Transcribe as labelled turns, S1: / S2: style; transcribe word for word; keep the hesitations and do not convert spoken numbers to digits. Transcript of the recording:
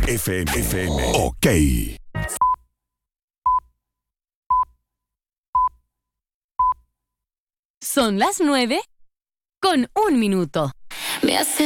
S1: F M. F M. Ok.
S2: Son las nueve con un minuto.
S3: Me hace